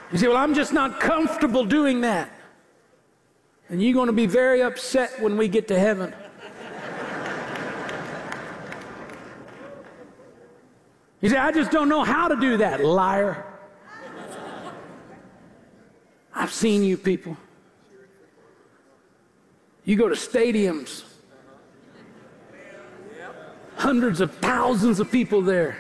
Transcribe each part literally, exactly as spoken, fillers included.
You say, well, I'm just not comfortable doing that. And you're going to be very upset when we get to heaven. You say, I just don't know how to do that, liar. I've seen you people. You go to stadiums, hundreds of thousands of people there.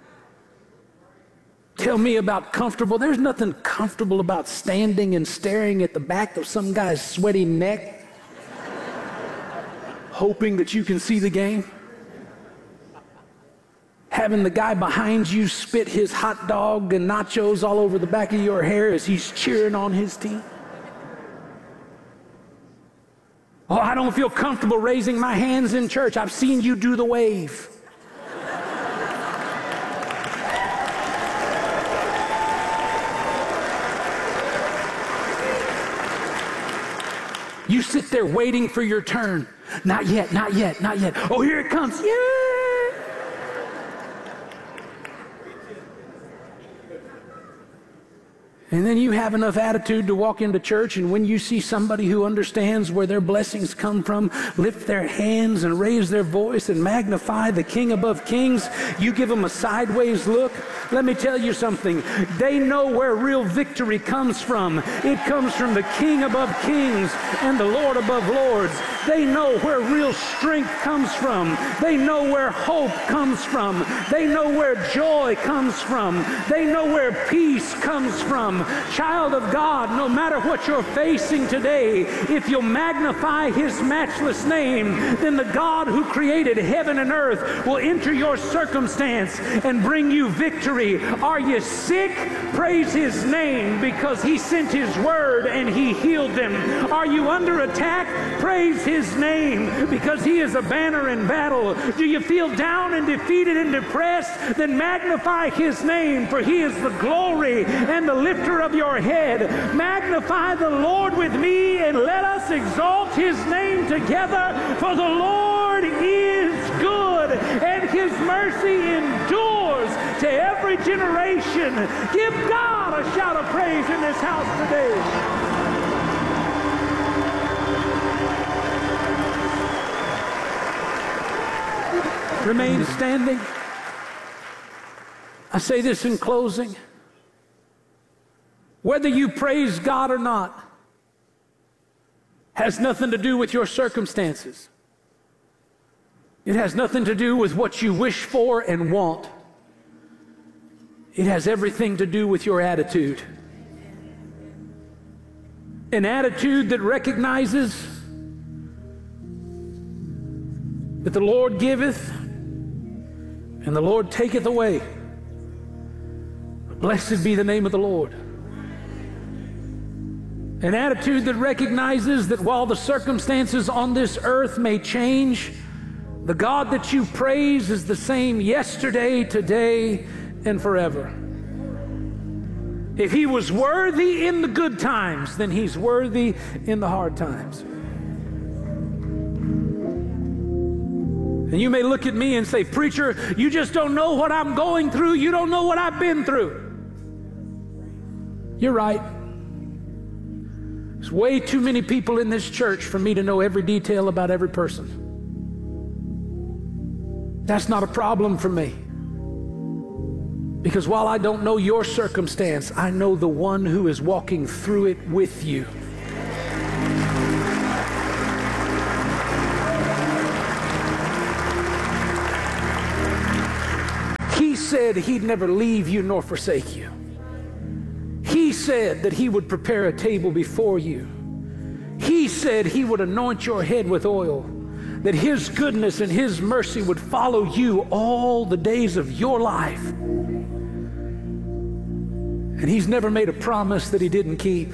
Tell me about comfortable. There's nothing comfortable about standing and staring at the back of some guy's sweaty neck, hoping that you can see the game. Having the guy behind you spit his hot dog and nachos all over the back of your hair as he's cheering on his team. Oh, I don't feel comfortable raising my hands in church. I've seen you do the wave. You sit there waiting for your turn. Not yet, not yet, not yet. Oh, here it comes. Yeah. And then you have enough attitude to walk into church, and when you see somebody who understands where their blessings come from, lift their hands and raise their voice and magnify the King above kings, you give them a sideways look. Let me tell you something. They know where real victory comes from. It comes from the King above kings and the Lord above lords. They know where real strength comes from. They know where hope comes from. They know where joy comes from. They know where peace comes from. Child of God, no matter what you're facing today, if you'll magnify his matchless name, then the God who created heaven and earth will enter your circumstance and bring you victory. Are you sick? Praise his name, because he sent his word and he healed them. Are you under attack? Praise his name, because he is a banner in battle. Do you feel down and defeated and depressed? Then magnify his name, for he is the glory and the lifter of your head. Magnify the Lord with me, and let us exalt his name together, for the Lord is good and his mercy endures to every generation. Give God a shout of praise in this house today. Remain standing. I say this in closing. Whether you praise God or not has nothing to do with your circumstances. It has nothing to do with what you wish for and want. It has everything to do with your attitude. An attitude that recognizes that the Lord giveth and the Lord taketh away. Blessed be the name of the Lord. An attitude that recognizes that while the circumstances on this earth may change, the God that you praise is the same yesterday, today, and forever. If he was worthy in the good times, then he's worthy in the hard times. And you may look at me and say, preacher, you just don't know what I'm going through. You don't know what I've been through. You're right. There's way too many people in this church for me to know every detail about every person. That's not a problem for me. Because while I don't know your circumstance, I know the one who is walking through it with you. He said he'd never leave you nor forsake you. He said that he would prepare a table before you. He said he would anoint your head with oil, that his goodness and his mercy would follow you all the days of your life. And he's never made a promise that he didn't keep.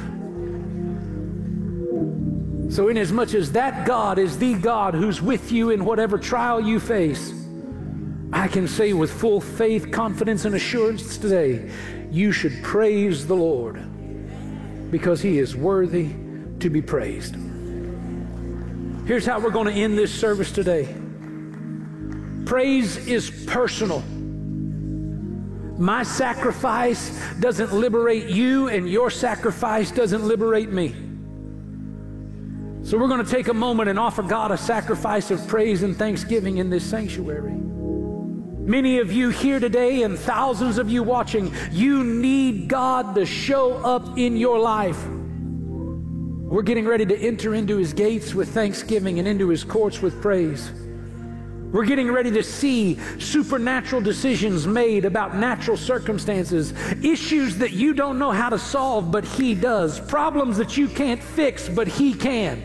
So inasmuch as that God is the God who's with you in whatever trial you face, I can say with full faith, confidence, and assurance today, you should praise the Lord, because he is worthy to be praised. Here's how we're going to end this service today. Praise is personal. My sacrifice doesn't liberate you, and your sacrifice doesn't liberate me. So we're going to take a moment and offer God a sacrifice of praise and thanksgiving in this sanctuary. Many of you here today and thousands of you watching, you need God to show up in your life. We're getting ready to enter into His gates with thanksgiving and into His courts with praise. We're getting ready to see supernatural decisions made about natural circumstances, issues that you don't know how to solve, but He does, problems that you can't fix, but He can,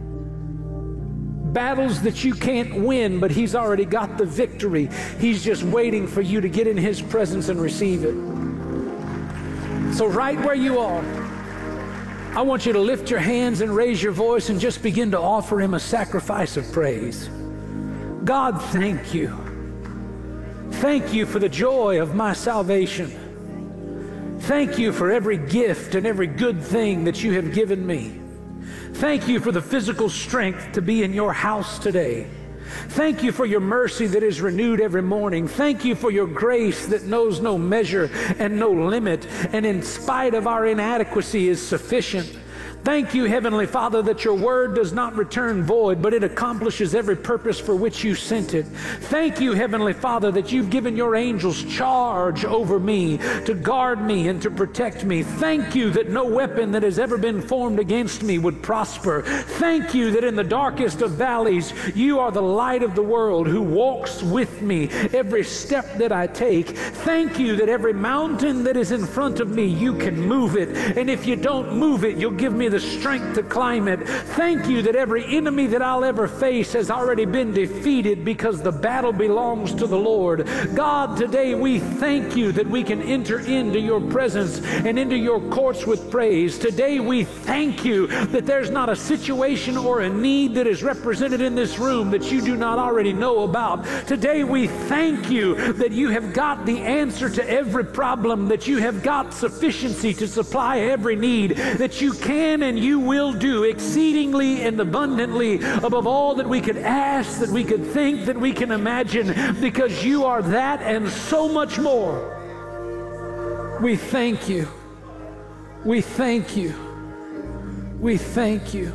battles that you can't win, but He's already got the victory. He's just waiting for you to get in His presence and receive it. So right where you are, I want you to lift your hands and raise your voice and just begin to offer Him a sacrifice of praise. God, thank you. Thank you for the joy of my salvation. Thank you for every gift and every good thing that you have given me. Thank you for the physical strength to be in your house today. Thank you for your mercy that is renewed every morning. Thank you for your grace that knows no measure and no limit, and in spite of our inadequacy is sufficient. Thank you, Heavenly Father, that your word does not return void, but it accomplishes every purpose for which you sent it. Thank you, Heavenly Father, that you've given your angels charge over me to guard me and to protect me. Thank you that no weapon that has ever been formed against me would prosper. Thank you that in the darkest of valleys, you are the light of the world who walks with me every step that I take. Thank you that every mountain that is in front of me, you can move it. And if you don't move it, you'll give me the strength to climb it. Thank you that every enemy that I'll ever face has already been defeated because the battle belongs to the Lord. God, today we thank you that we can enter into your presence and into your courts with praise. Today we thank you that there's not a situation or a need that is represented in this room that you do not already know about. Today we thank you that you have got the answer to every problem, that you have got sufficiency to supply every need, that you can and you will do exceedingly and abundantly above all that we could ask, that we could think, that we can imagine, because you are that and so much more. We thank you. We thank you. We thank you.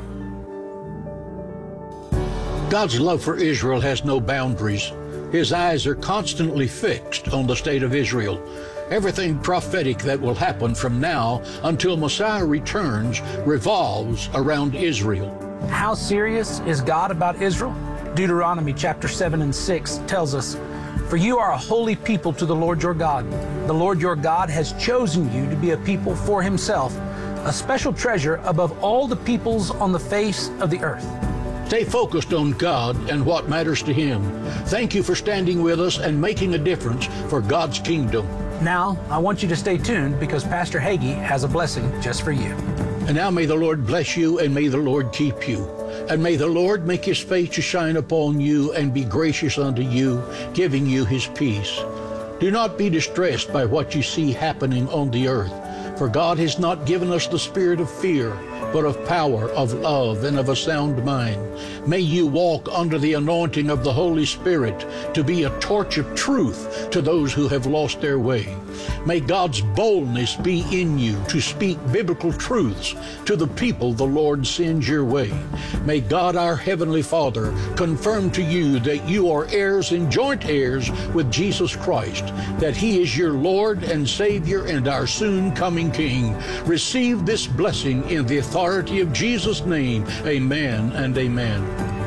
God's love for Israel has no boundaries. His eyes are constantly fixed on the state of Israel. Everything prophetic that will happen from now until Messiah returns revolves around Israel. How serious is God about Israel? Deuteronomy chapter seven and six tells us, "For you are a holy people to the Lord your God. The Lord your God has chosen you to be a people for himself, a special treasure above all the peoples on the face of the earth." Stay focused on God and what matters to Him. Thank you for standing with us and making a difference for God's kingdom. Now, I want you to stay tuned because Pastor Hagee has a blessing just for you. And now may the Lord bless you, and may the Lord keep you. And may the Lord make His face to shine upon you and be gracious unto you, giving you His peace. Do not be distressed by what you see happening on the earth, for God has not given us the spirit of fear, but of power, of love, and of a sound mind. May you walk under the anointing of the Holy Spirit to be a torch of truth to those who have lost their way. May God's boldness be in you to speak biblical truths to the people the Lord sends your way. May God, our Heavenly Father, confirm to you that you are heirs and joint heirs with Jesus Christ, that He is your Lord and Savior and our soon coming King. Receive this blessing in the authority of Jesus' name. Amen and amen.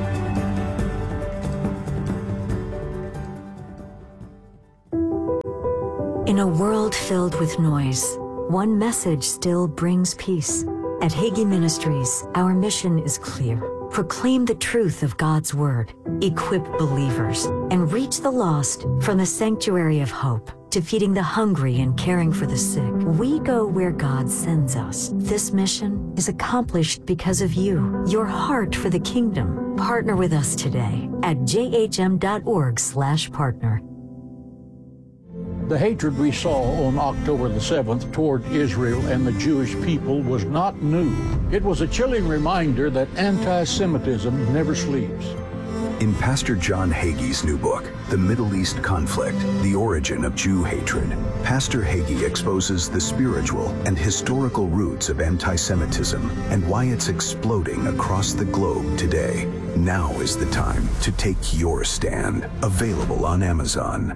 In a world filled with noise, one message still brings peace. At Hagee Ministries, our mission is clear. Proclaim the truth of God's Word, equip believers, and reach the lost from the sanctuary of hope to feeding the hungry and caring for the sick. We go where God sends us. This mission is accomplished because of you, your heart for the kingdom. Partner with us today at j h m dot org slash partner. The hatred we saw on October the seventh toward Israel and the Jewish people was not new. It was a chilling reminder that anti-Semitism never sleeps. In Pastor John Hagee's new book, The Middle East Conflict, The Origin of Jew Hatred, Pastor Hagee exposes the spiritual and historical roots of anti-Semitism and why it's exploding across the globe today. Now is the time to take your stand. Available on Amazon.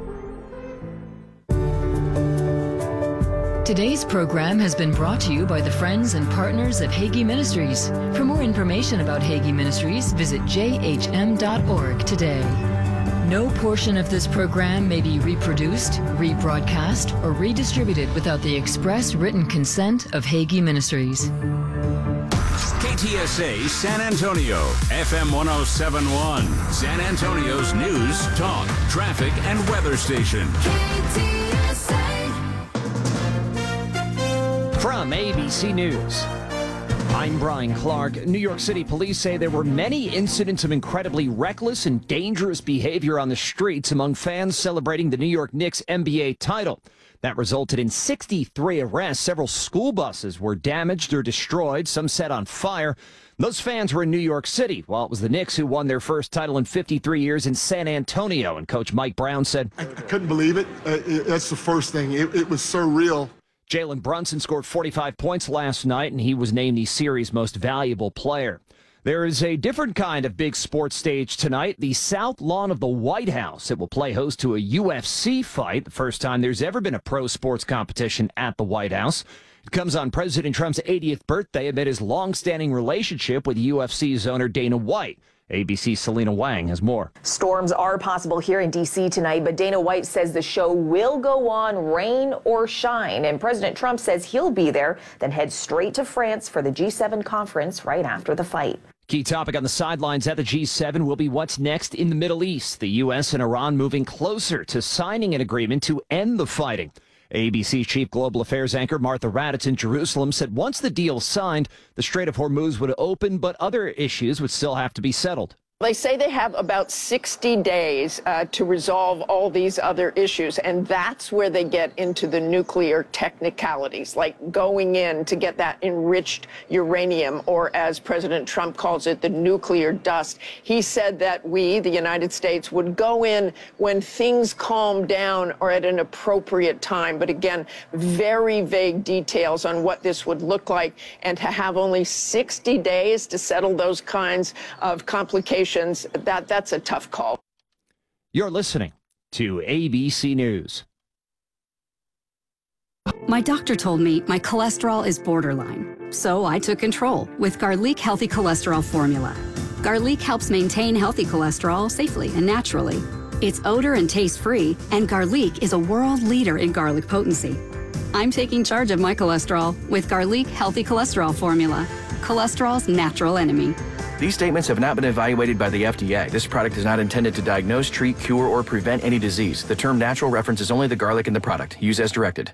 Today's program has been brought to you by the friends and partners of Hagee Ministries. For more information about Hagee Ministries, visit j h m dot org today. No portion of this program may be reproduced, rebroadcast, or redistributed without the express written consent of Hagee Ministries. K T S A San Antonio, F M one oh seven point one, San Antonio's news, talk, traffic, and weather station. K T S A. From A B C News, I'm Brian Clark. New York City police say there were many incidents of incredibly reckless and dangerous behavior on the streets among fans celebrating the New York Knicks N B A title. That resulted in sixty-three arrests. Several school buses were damaged or destroyed, some set on fire. Those fans were in New York City, while it was the Knicks who won their first title in fifty-three years in San Antonio. And Coach Mike Brown said, I, I couldn't believe it. Uh, it. That's the first thing. It, it was surreal. Jalen Brunson scored forty-five points last night, and he was named the series' most valuable player. There is a different kind of big sports stage tonight, the South Lawn of the White House. It will play host to a U F C fight, the first time there's ever been a pro sports competition at the White House. It comes on President Trump's eightieth birthday amid his long-standing relationship with U F C's owner Dana White. A B C's Selena Wang has more. Storms are possible here in D C tonight, but Dana White says the show will go on, rain or shine. And President Trump says he'll be there, then head straight to France for the G seven conference right after the fight. Key topic on the sidelines at the G seven will be what's next in the Middle East. The U S and Iran moving closer to signing an agreement to end the fighting. A B C Chief Global Affairs anchor Martha Raddatz in Jerusalem said once the deal signed, the Strait of Hormuz would open, but other issues would still have to be settled. They say they have about sixty days uh, to resolve all these other issues, and that's where they get into the nuclear technicalities, like going in to get that enriched uranium, or as President Trump calls it, the nuclear dust. He said that we, the United States, would go in when things calm down or at an appropriate time. But again, very vague details on what this would look like, and to have only sixty days to settle those kinds of complications, that that's a tough call. You're listening to A B C News. My doctor told me my cholesterol is borderline, so I took control with Garlic Healthy Cholesterol Formula. Garlic helps maintain healthy cholesterol safely and naturally. It's odor and taste free, and Garlic is a world leader in garlic potency. I'm taking charge of my cholesterol with Garlic Healthy Cholesterol Formula, cholesterol's natural enemy. These statements have not been evaluated by the F D A. This product is not intended to diagnose, treat, cure, or prevent any disease. The term natural references only the garlic in the product. Use as directed.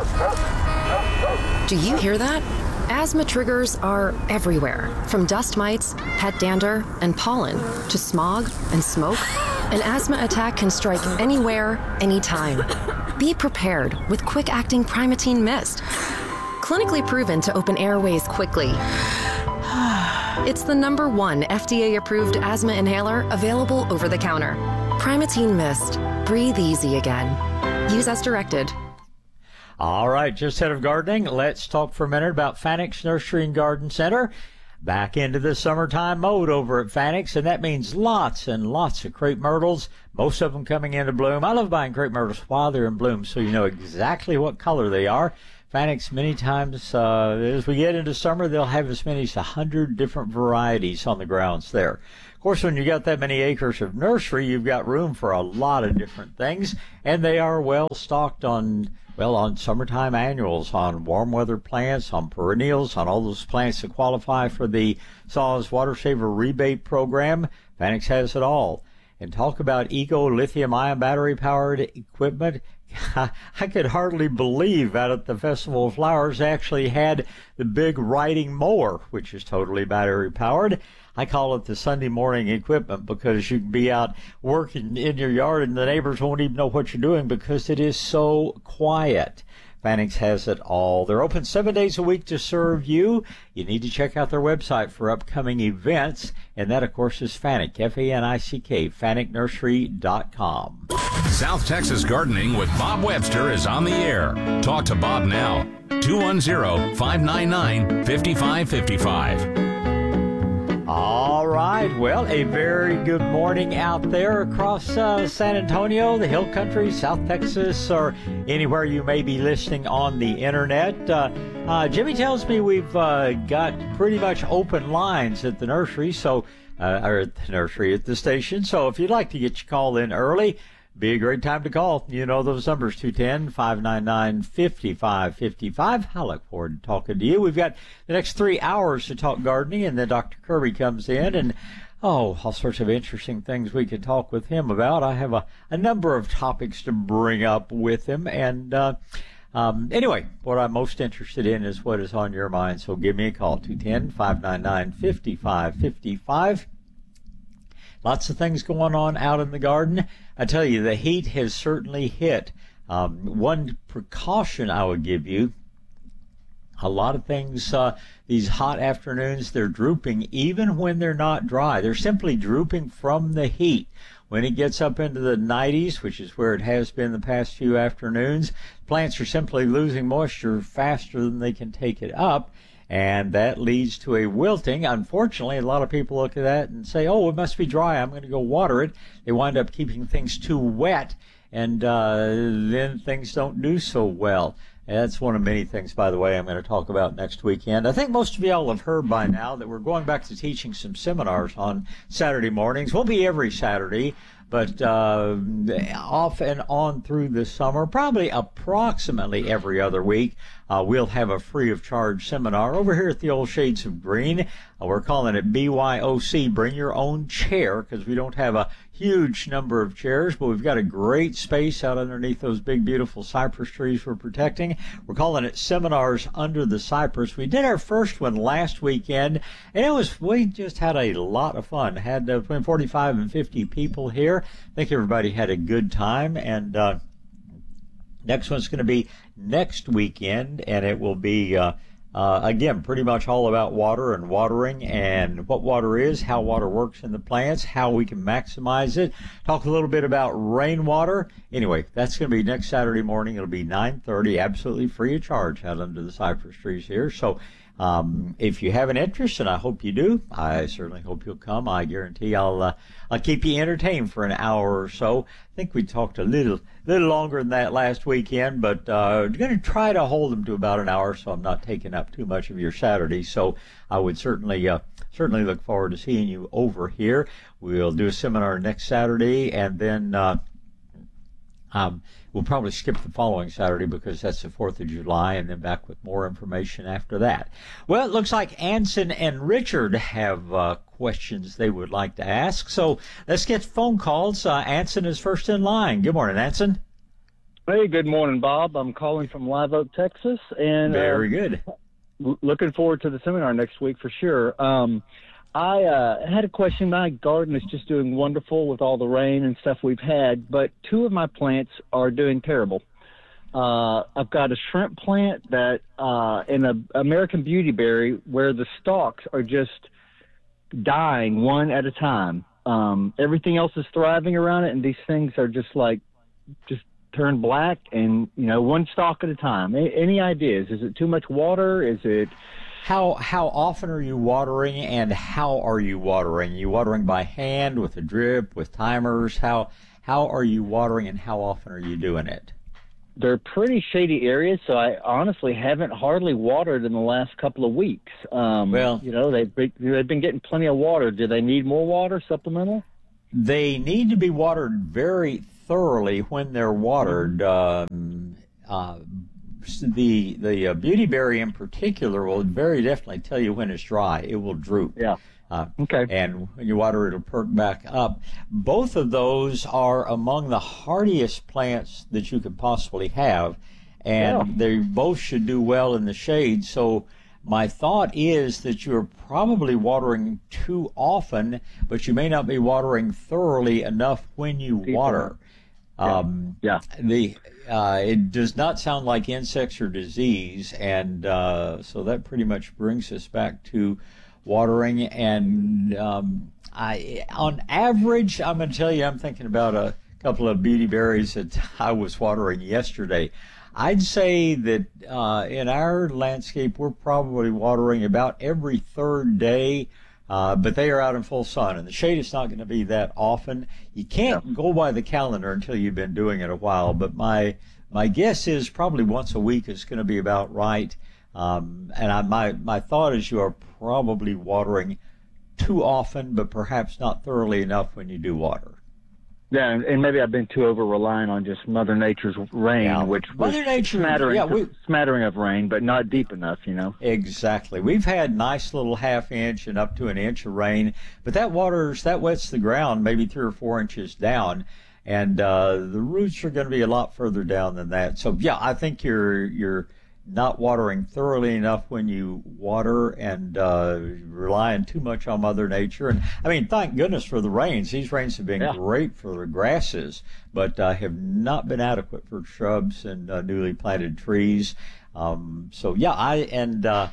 Do you hear that? Asthma triggers are everywhere, from dust mites, pet dander, and pollen, to smog and smoke. An asthma attack can strike anywhere, anytime. Be prepared with quick-acting Primatene Mist. Clinically proven to open airways quickly. It's the number one F D A-approved asthma inhaler available over the counter. Primatene Mist. Breathe easy again. Use as directed. All right, just ahead of gardening, let's talk for a minute about Fanix Nursery and Garden Center. Back into the summertime mode over at Fanix, and that means lots and lots of crepe myrtles, most of them coming into bloom. I love buying crepe myrtles while they're in bloom so you know exactly what color they are. Fanix, many times, uh, as we get into summer, they'll have as many as one hundred different varieties on the grounds there. Of course, when you got that many acres of nursery, you've got room for a lot of different things, and they are well stocked on, well, on summertime annuals, on warm weather plants, on perennials, on all those plants that qualify for the Saw's Water Saver Rebate Program. Fanix has it all. And talk about eco lithium-ion battery-powered equipment. I could hardly believe out at the Festival of Flowers they actually had the big riding mower, which is totally battery-powered. I call it the Sunday morning equipment because you can be out working in your yard and the neighbors won't even know what you're doing because it is so quiet. Fanick's has it all. They're open seven days a week to serve you. You need to check out their website for upcoming events, and that, of course, is Fanick, F A N I C K, Fanick Nursery dot com. South Texas Gardening with Bob Webster is on the air. Talk to Bob now. two one zero, five nine nine, five five five five. All right. Well, a very good morning out there across uh, San Antonio, the Hill Country, South Texas, or anywhere you may be listening on the internet. Uh, uh, Jimmy tells me we've uh, got pretty much open lines at the nursery, so uh, or at the nursery at the station. So if you'd like to get your call in early, be a great time to call. You know those numbers, two one zero, five nine nine, five five five five. I look forward to talking to you. We've got the next three hours to talk gardening, and then Doctor Kirby comes in, and, oh, all sorts of interesting things we could talk with him about. I have a, a number of topics to bring up with him, and uh, um, anyway, what I'm most interested in is what is on your mind, so give me a call, two one zero, five nine nine, five five five five. Lots of things going on out in the garden. I tell you, the heat has certainly hit. Um, one precaution I would give you, a lot of things, uh, these hot afternoons, they're drooping even when they're not dry. They're simply drooping from the heat. When it gets up into the nineties, which is where it has been the past few afternoons, plants are simply losing moisture faster than they can take it up. And that leads to a wilting. Unfortunately, a lot of people look at that and say, oh, it must be dry, I'm going to go water it. They wind up keeping things too wet, and uh, then things don't do so well. And that's one of many things, by the way, I'm going to talk about next weekend. I think most of y'all have heard by now that we're going back to teaching some seminars on Saturday mornings. Won't be every Saturday, but uh, off and on through the summer, probably approximately every other week. Uh, we'll have a free of charge seminar over here at the Old Shades of Green. Uh, we're calling it B Y O C, Bring Your Own Chair, because we don't have a huge number of chairs, but we've got a great space out underneath those big, beautiful cypress trees we're protecting. We're calling it Seminars Under the Cypress. We did our first one last weekend, and it was, we just had a lot of fun. Had uh, between forty-five and fifty people here. I think everybody had a good time, and uh, next one's going to be next weekend, and it will be, uh, uh, again, pretty much all about water and watering and what water is, how water works in the plants, how we can maximize it. Talk a little bit about rainwater. Anyway, that's going to be next Saturday morning. It'll be nine thirty, absolutely free of charge out under the cypress trees here. So um, if you have an interest, and I hope you do, I certainly hope you'll come. I guarantee I'll uh, I'll keep you entertained for an hour or so. I think we talked a little little longer than that last weekend, but uh, I'm going to try to hold them to about an hour, so I'm not taking up too much of your Saturday. So I would certainly uh, certainly look forward to seeing you over here. We'll do a seminar next Saturday, and then uh, um, we'll probably skip the following Saturday because that's the fourth of July, and then back with more information after that. Well, it looks like Anson and Richard have uh, questions they would like to ask. So let's get phone calls. Uh, Anson is first in line. Good morning, Anson. Hey, good morning, Bob. I'm calling from Live Oak, Texas. and Very uh, good. L- looking forward to the seminar next week for sure. Um, I uh, had a question. My garden is just doing wonderful with all the rain and stuff we've had, but two of my plants are doing terrible. Uh, I've got a shrimp plant that uh, and a American beautyberry where the stalks are just dying one at a time. Um, everything else is thriving around it, and these things are just like just turned black, and you know, one stalk at a time. A- any ideas? Is it too much water? Is it How how often are you watering, and how are you watering? Are you watering by hand, with a drip, with timers? How how are you watering, and how often are you doing it? They're pretty shady areas, so I honestly haven't hardly watered in the last couple of weeks. Um, well, you know, they've been, they've been getting plenty of water. Do they need more water, supplemental? They need to be watered very thoroughly when they're watered. Um, uh, the the uh, beautyberry in particular will very definitely tell you when it's dry. It will droop. Yeah. Uh, okay. And when you water, it'll perk back up. Both of those are among the hardiest plants that you could possibly have, and yeah. they both should do well in the shade. So my thought is that you're probably watering too often, but you may not be watering thoroughly enough when you water. Um, yeah. The uh, it does not sound like insects or disease, and uh, so that pretty much brings us back to watering. And um, I, on average, I'm going to tell you, I'm thinking about a couple of beauty berries that I was watering yesterday. I'd say that uh, in our landscape, we're probably watering about every third day. Uh, but they are out in full sun, and the shade is not going to be that often. You can't yeah. go by the calendar until you've been doing it a while, but my my guess is probably once a week is going to be about right. Um, and I, my, my thought is you are probably watering too often, but perhaps not thoroughly enough when you do water. Yeah, and, and maybe I've been too over-reliant on just Mother Nature's rain, yeah. which was Mother Nature, smattering, yeah, we, smattering of rain, but not deep enough, you know? Exactly. We've had nice little half inch and up to an inch of rain, but that waters, that wets the ground maybe three or four inches down, and uh, the roots are going to be a lot further down than that. So, yeah, I think you're you're not watering thoroughly enough when you water, and uh, relying too much on Mother Nature. And I mean, thank goodness for the rains. These rains have been yeah. great for the grasses, but uh, have not been adequate for shrubs and uh, newly planted trees. Um, so yeah, I and uh,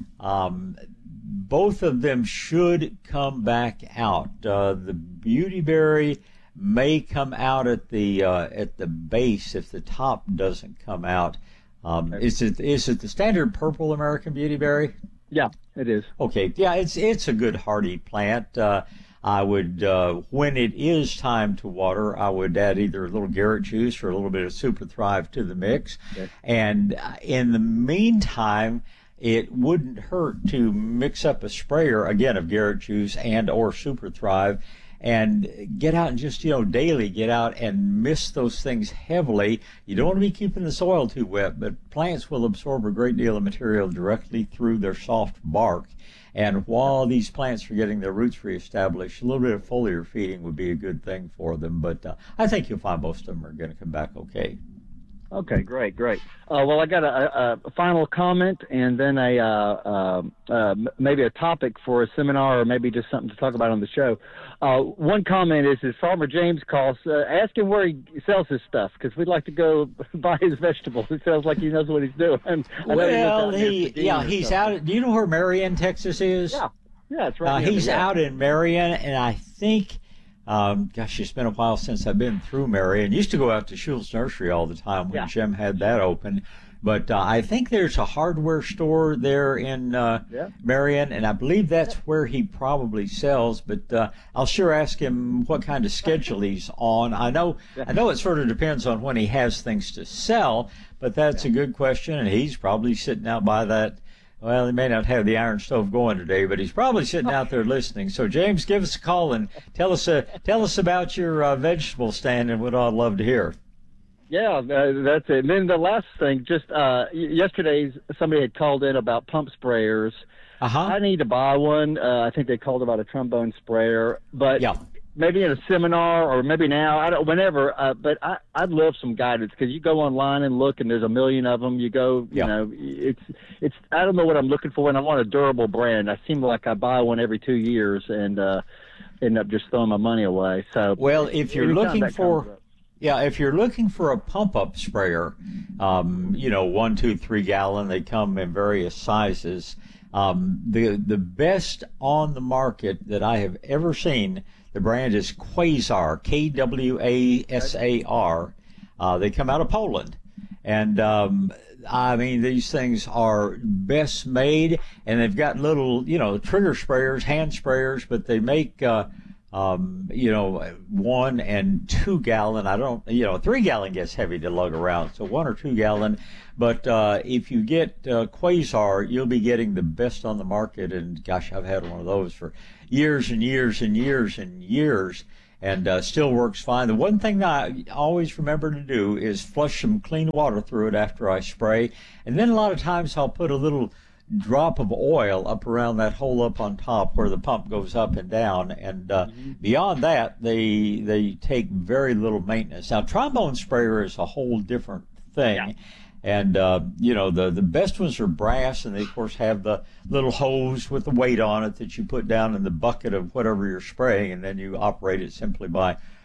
um, both of them should come back out. Uh, the beautyberry may come out at the uh, at the base if the top doesn't come out. Um, is it is it the standard purple American beautyberry? Yeah, it is. Okay, yeah, it's it's a good hardy plant. Uh, I would, uh, when it is time to water, I would add either a little Garrett juice or a little bit of Super Thrive to the mix. Okay. And in the meantime, it wouldn't hurt to mix up a sprayer again of Garrett juice and or Super Thrive, and get out and just, you know, daily get out and mist those things heavily. You don't want to be keeping the soil too wet, but plants will absorb a great deal of material directly through their soft bark. And while these plants are getting their roots reestablished, a little bit of foliar feeding would be a good thing for them. But uh, I think you'll find most of them are going to come back okay. Okay, great, great. Uh, well, I got a, a, a final comment and then a uh, uh, uh, maybe a topic for a seminar, or maybe just something to talk about on the show. Uh, one comment is, as Farmer James calls, uh, ask him where he sells his stuff, because we'd like to go buy his vegetables. It sounds like he knows what he's doing. I well, he, he yeah, he's out. Do you know where Marion, Texas is? Yeah, yeah, it's right. Uh, he's yeah. out in Marion, and I think. Um, gosh, it's been a while since I've been through Marion. Used to go out to Schultz Nursery all the time when yeah. Jim had that open. But uh, I think there's a hardware store there in uh, yeah. Marion, and I believe that's where he probably sells. But uh, I'll sure ask him what kind of schedule he's on. I know, yeah. I know it sort of depends on when he has things to sell, but that's yeah. a good question, and he's probably sitting out by that. Well, he may not have the iron stove going today, but he's probably sitting out there listening. So, James, give us a call and tell us uh, tell us about your uh, vegetable stand and what I'd love to hear. Yeah, uh, that's it. And then the last thing, just uh, yesterday somebody had called in about pump sprayers. Uh-huh. I need to buy one. Uh, I think they called about a trombone sprayer, but yeah. maybe in a seminar or maybe now, I don't, whenever. Uh, but I, I'd love some guidance, because you go online and look, and there's a million of them. You go, you yeah. know, it's it's. I don't know what I'm looking for, and I want a durable brand. I seem like I buy one every two years and uh, end up just throwing my money away. So, well, if you're looking for. Yeah, if you're looking for a pump-up sprayer, um, you know, one, two, three gallon, they come in various sizes. Um, the the best on the market that I have ever seen, the brand is Quasar, K W A S A R. Uh, they come out of Poland, and um, I mean, these things are best made, and they've got little, you know, trigger sprayers, hand sprayers, but they make. Uh, Um, you know, one and two gallon. I don't, you know, three gallon gets heavy to lug around, so one or two gallon. But uh, if you get uh, Quasar, you'll be getting the best on the market. And gosh, I've had one of those for years and years and years and years, and uh, still works fine. The one thing that I always remember to do is flush some clean water through it after I spray, and then a lot of times I'll put a little drop of oil up around that hole up on top where the pump goes up and down, and uh, mm-hmm. beyond that they they take very little maintenance. Now, trombone sprayer is a whole different thing, yeah. and uh, you know, the the best ones are brass, and they of course have the little hose with the weight on it that you put down in the bucket of whatever you're spraying, and then you operate it simply by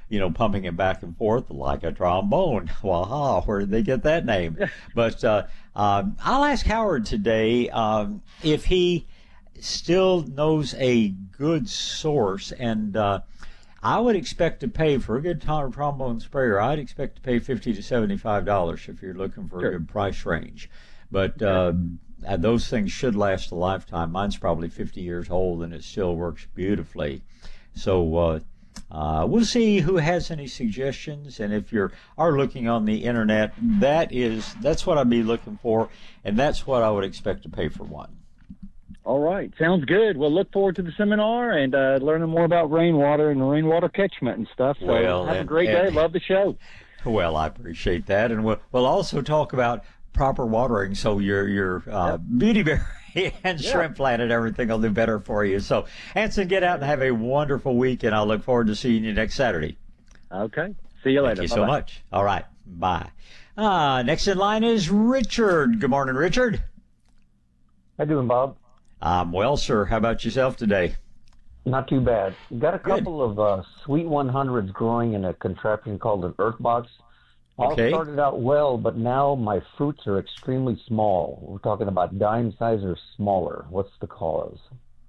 you know, pumping it back and forth like a trombone. Waha, where did they get that name? But uh, um, I'll ask Howard today um, if he still knows a good source, and uh, I would expect to pay for a good trom- trombone sprayer. I'd expect to pay fifty to seventy-five dollars if you're looking for Sure. a good price range. But uh, those things should last a lifetime. Mine's probably fifty years old, and it still works beautifully. So uh, uh, we'll see who has any suggestions, and if you are looking on the internet, that is that's what I'd be looking for, and that's what I would expect to pay for one. All right, sounds good. We'll look forward to the seminar and uh, learning more about rainwater and rainwater catchment and stuff. So Well, have and- a great and- day. Love the show. Well, I appreciate that, and we'll, we'll also talk about proper watering, so your your uh, beautyberry and Yeah. shrimp plant and everything will do better for you. So, Anson, get out and have a wonderful week, and I'll look forward to seeing you next Saturday. Okay, see you later. Thank you so Bye-bye. much. All right, bye. Uh, next in line is Richard. Good morning, Richard. How you doing, Bob? I'm well, sir. How about yourself today? Not too bad. Got a couple of uh, Sweet one hundreds growing in a contraption called an earth box. All Okay. started out well, but now my fruits are extremely small. We're talking about dime size or smaller. What's the cause?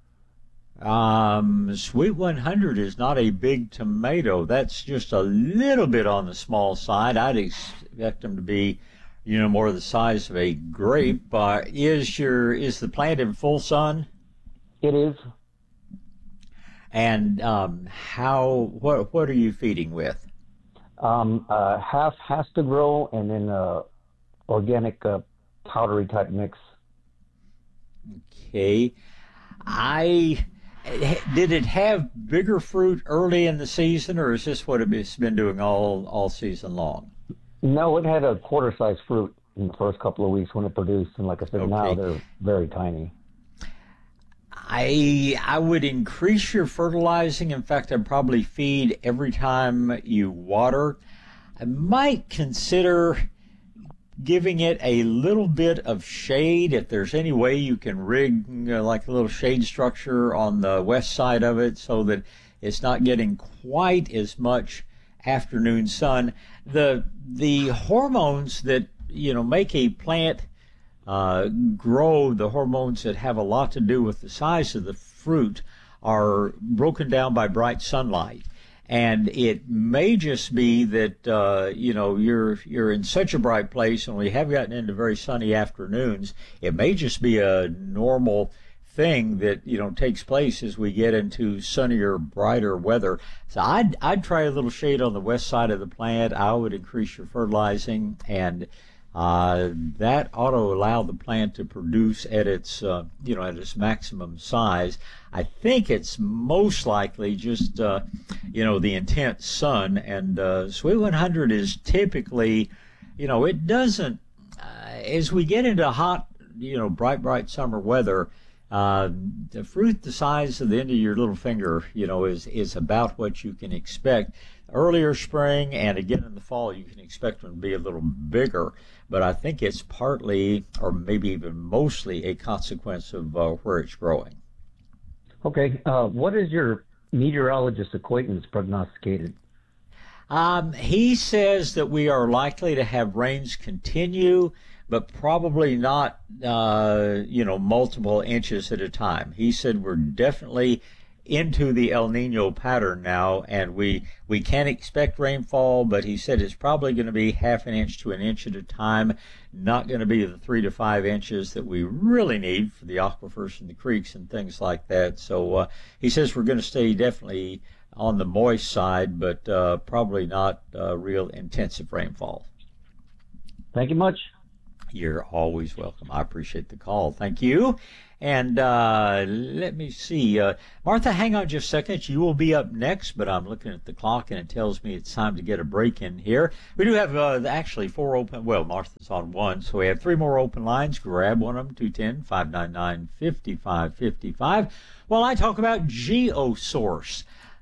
Um, Sweet one hundred is not a big tomato. That's just a little bit on the small side. I'd expect them to be, you know, more the size of a grape. Uh, is your is the plant in full sun? It is. And um, how what what are you feeding with? Um, uh, half has to grow, and then uh, organic uh, powdery type mix. Okay, I did it have bigger fruit early in the season, or is this what it's been doing all all season long? No, it had a quarter size fruit in the first couple of weeks when it produced, and like I said, now Okay. they're very tiny. I I would increase your fertilizing. In fact, I'd probably feed every time you water. I might consider giving it a little bit of shade. If there's any way you can rig you know, like a little shade structure on the west side of it so that it's not getting quite as much afternoon sun. The the hormones that you know make a plant Uh, grow, the hormones that have a lot to do with the size of the fruit, are broken down by bright sunlight. And it may just be that uh, you know you're you're in such a bright place, and we have gotten into very sunny afternoons. It may just be a normal thing that you know takes place as we get into sunnier, brighter weather. So I'd I'd try a little shade on the west side of the plant. I would increase your fertilizing, and Uh, that ought to allow the plant to produce at its, uh, you know, at its maximum size. I think it's most likely just, uh, you know, the intense sun. And uh, Sweet one hundred is typically, you know, it doesn't, uh, as we get into hot, you know, bright, bright summer weather, uh, the fruit the size of the end of your little finger, you know, is, is about what you can expect. Earlier spring and again in the fall, you can expect them to be a little bigger, but I think it's partly, or maybe even mostly, a consequence of uh, where it's growing. Okay, uh, what is your meteorologist acquaintance prognosticated? Um, he says that we are likely to have rains continue, but probably not, uh, you know, multiple inches at a time. He said we're definitely into the El Nino pattern now, and we we can expect rainfall, but he said it's probably going to be half an inch to an inch at a time, not going to be the three to five inches that we really need for the aquifers and the creeks and things like that. So uh, he says we're going to stay definitely on the moist side, but uh, probably not uh, real intensive rainfall. Thank you much. You're always welcome. I appreciate the call. Thank you. And uh, let me see. Uh, Martha, hang on just a second. You will be up next, but I'm looking at the clock, and it tells me it's time to get a break in here. We do have uh, actually four open. Well, Martha's on one, so we have three more open lines. Grab one of them, two one zero, five nine nine, five five five five. While I talk about GeoSource.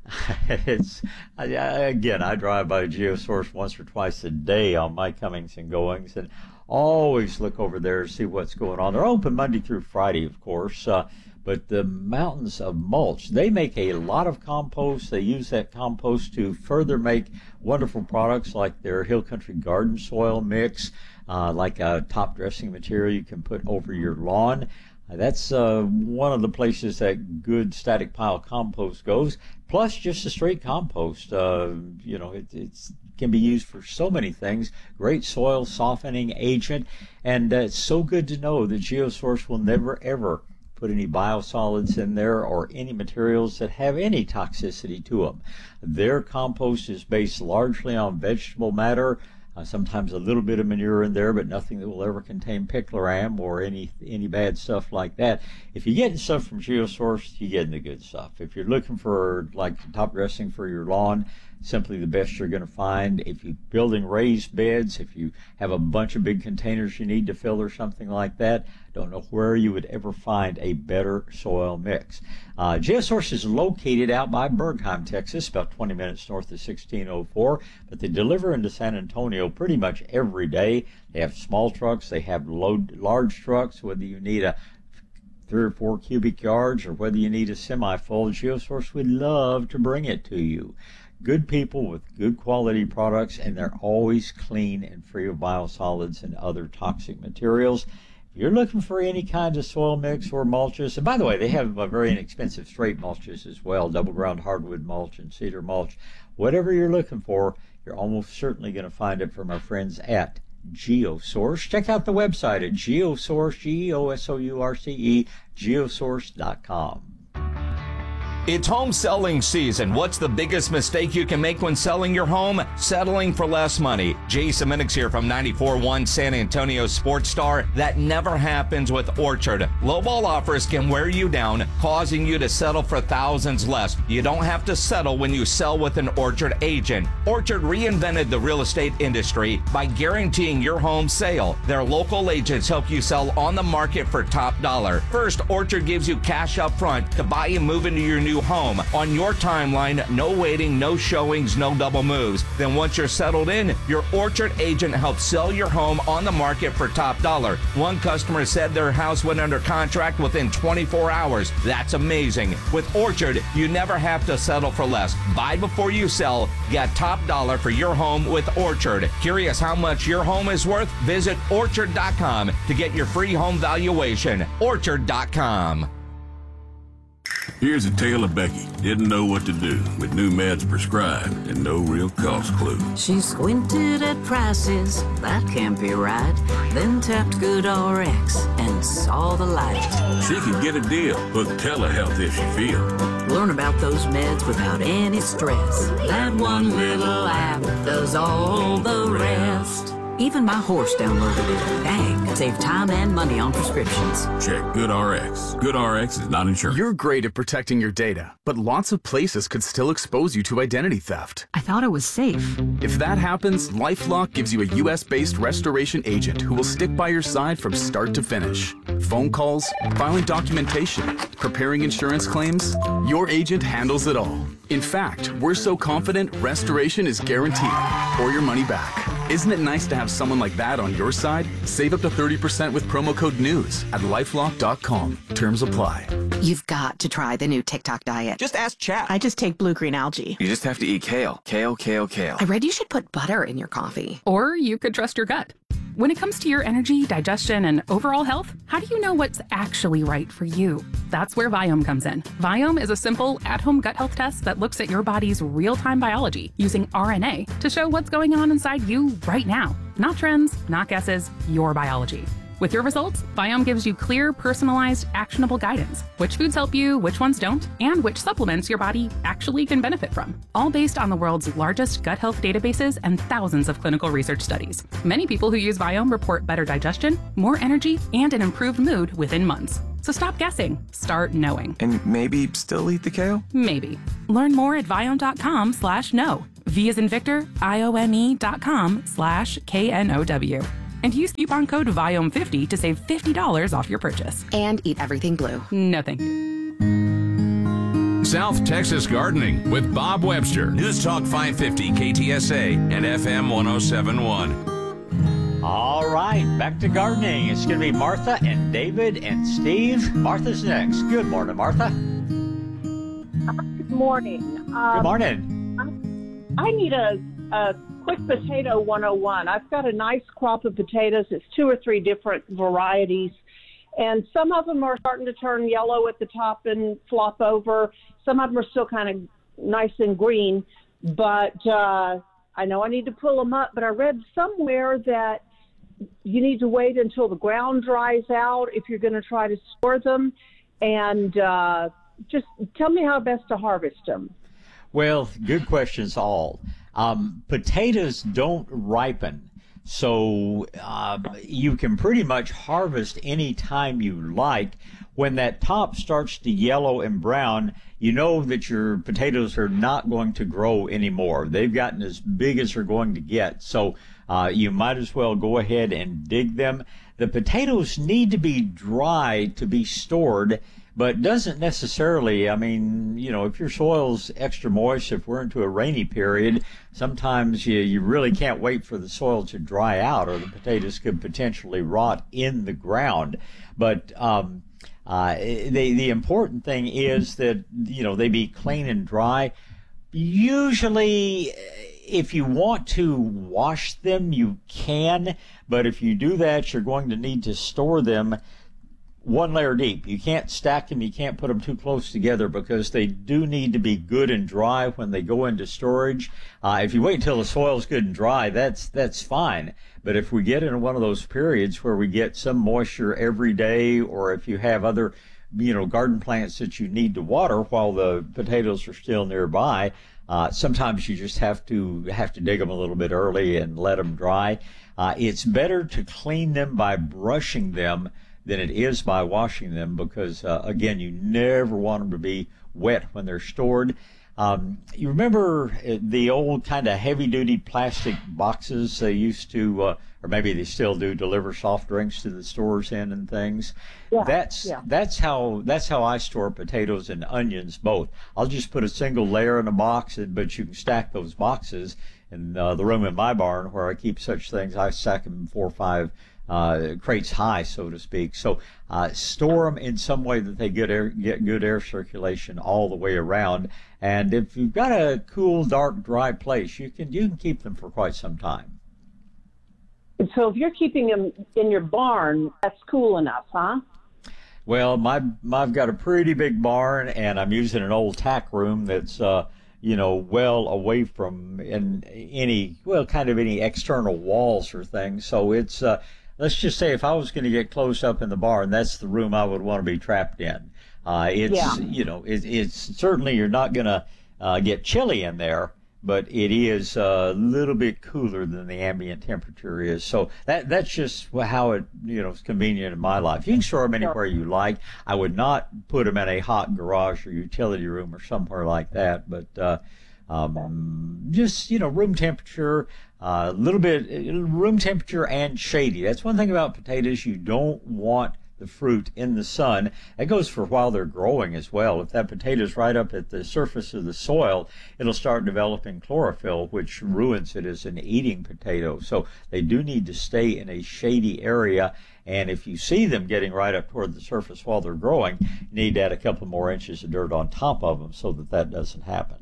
It's I, I, again, I drive by GeoSource once or twice a day on my comings and goings, and always look over there to see what's going on. They're open Monday through Friday, of course, uh, but the mountains of mulch, they make a lot of compost. They use that compost to further make wonderful products like their Hill Country Garden soil mix, uh, like a top dressing material you can put over your lawn. Uh, that's uh, one of the places that good static pile compost goes, plus just a straight compost. Uh, you know, it it's, can be used for so many things. Great soil softening agent, and uh, it's so good to know that GeoSource will never, ever put any biosolids in there or any materials that have any toxicity to them. Their compost is based largely on vegetable matter, Uh, sometimes a little bit of manure in there, but nothing that will ever contain picloram or any any bad stuff like that. If you're getting stuff from GeoSource, you're getting the good stuff. If you're looking for like top dressing for your lawn, simply the best you're going to find. If you're building raised beds, if you have a bunch of big containers you need to fill or something like that, don't know where you would ever find a better soil mix. Uh, GeoSource is located out by Bergheim, Texas, about twenty minutes north of sixteen oh four, but they deliver into San Antonio pretty much every day. They have small trucks, they have load, large trucks, whether you need a three or four cubic yards or whether you need a semi-full, GeoSource would love to bring it to you. Good people with good quality products, and they're always clean and free of biosolids and other toxic materials. If you're looking for any kind of soil mix or mulches, and by the way, they have a very inexpensive straight mulches as well, double ground hardwood mulch and cedar mulch. Whatever you're looking for, you're almost certainly going to find it from our friends at GeoSource. Check out the website at GeoSource, G E O S O U R C E, geosource dot com. It's home selling season. What's the biggest mistake you can make when selling your home? Settling for less money. Jason Minix here from ninety-four point one San Antonio Sports Star. That never happens with Orchard. Lowball offers can wear you down, causing you to settle for thousands less. You don't have to settle when you sell with an Orchard agent. Orchard reinvented the real estate industry by guaranteeing your home sale. Their local agents help you sell on the market for top dollar. First, Orchard gives you cash up front to buy and move into your new home on your timeline. No waiting, no showings, no double moves. Then once you're settled in, your Orchard agent helps sell your home on the market for top dollar. One customer said their house went under contract within twenty-four hours. That's amazing. With Orchard, you never have to settle for less. Buy before you sell. Get top dollar for your home with Orchard. Curious how much your home is worth? Visit orchard dot com to get your free home valuation. orchard dot com. Here's a tale of Becky. Didn't know what to do with new meds prescribed and no real cost clue. She squinted at prices, that can't be right. Then tapped GoodRx and saw the light. She could get a deal, book telehealth if she feels. Learn about those meds without any stress. That one little app does all the rest. Even my horse downloaded it. Dang, save time and money on prescriptions. Check GoodRx. GoodRx is not insurance. You're great at protecting your data, but lots of places could still expose you to identity theft. I thought it was safe. If that happens, LifeLock gives you a U S-based restoration agent who will stick by your side from start to finish. Phone calls, filing documentation, preparing insurance claims, your agent handles it all. In fact, we're so confident restoration is guaranteed or your money back. Isn't it nice to have someone like that on your side? Save up to thirty percent with promo code NEWS at lifelock dot com. Terms apply. You've got to try the new TikTok diet. Just ask chat. I just take blue-green algae. You just have to eat kale. Kale, kale, kale. I read you should put butter in your coffee. Or you could trust your gut. When it comes to your energy, digestion, and overall health, how do you know what's actually right for you? That's where Viome comes in. Viome is a simple, at-home gut health test that looks at your body's real-time biology using R N A to show what's going on inside you right now. Not trends, not guesses, your biology. With your results, Viome gives you clear, personalized, actionable guidance. Which foods help you, which ones don't, and which supplements your body actually can benefit from. All based on the world's largest gut health databases and thousands of clinical research studies. Many people who use Viome report better digestion, more energy, and an improved mood within months. So stop guessing, start knowing. And maybe still eat the kale? Maybe. Learn more at viome dot com slash know. V as in Victor, I O M E dot com slash K N O W. And use coupon code Viome fifty to save fifty dollars off your purchase. And eat everything blue. No thank you. South Texas Gardening with Bob Webster. News Talk five fifty K T S A and F M one oh seven point one. All right, back to gardening. It's going to be Martha and David and Steve. Martha's next. Good morning, Martha. Good morning. Um, Good morning. I, I need a, a quick potato one oh one. I've got a nice crop of potatoes. It's two or three different varieties, and some of them are starting to turn yellow at the top and flop over. Some of them are still kind of nice and green, but uh, I know I need to pull them up. But I read somewhere that you need to wait until the ground dries out if you're going to try to store them, and uh, just tell me how best to harvest them. Well, good questions all. Um, potatoes don't ripen, so uh, you can pretty much harvest any time you like. When that top starts to yellow and brown, you know that your potatoes are not going to grow anymore. They've gotten as big as they're going to get, so uh, you might as well go ahead and dig them. The potatoes need to be dry to be stored, but doesn't necessarily, I mean, you know, if your soil's extra moist, if we're into a rainy period, sometimes you, you really can't wait for the soil to dry out, or the potatoes could potentially rot in the ground. But um, uh, the, the important thing is that, you know, they be clean and dry. Usually, if you want to wash them, you can, but if you do that, you're going to need to store them one layer deep. You can't stack them, you can't put them too close together, because they do need to be good and dry when they go into storage. Uh, if you wait until the soil's good and dry, that's that's fine. But if we get into one of those periods where we get some moisture every day, or if you have other, you know, garden plants that you need to water while the potatoes are still nearby, uh, sometimes you just have to have to dig them a little bit early and let them dry. Uh, it's better to clean them by brushing them than it is by washing them, because uh, again, you never want them to be wet when they're stored. Um, you remember the old kind of heavy-duty plastic boxes they used to, uh, or maybe they still do, deliver soft drinks to the stores in and things? Yeah, that's yeah. that's how that's how I store potatoes and onions both. I'll just put a single layer in a box, but you can stack those boxes. In uh, the room in my barn where I keep such things, I stack them four or five uh, crates high, so to speak. So uh, store them in some way that they get air, get good air circulation all the way around. And if you've got a cool, dark, dry place, you can you can keep them for quite some time. And so if you're keeping them in your barn, that's cool enough, huh? Well, my, my I've got a pretty big barn, and I'm using an old tack room that's uh, you know, well away from in any, well, kind of any external walls or things. So it's, uh, let's just say if I was going to get close up in the barn, that's the room I would want to be trapped in. Uh, it's, yeah. you know, it, it's certainly you're not going to uh, get chilly in there, but it is a little bit cooler than the ambient temperature is. So that that's just how it, you know, is convenient in my life. You can store them anywhere you like. I would not put them in a hot garage or utility room or somewhere like that, but uh, um, just, you know, room temperature, a uh, little bit room temperature and shady. That's one thing about potatoes. You don't want the fruit in the sun. That goes for while they're growing as well. If that potato's right up at the surface of the soil, it'll start developing chlorophyll, which ruins it as an eating potato. So they do need to stay in a shady area. And if you see them getting right up toward the surface while they're growing, you need to add a couple more inches of dirt on top of them so that that doesn't happen.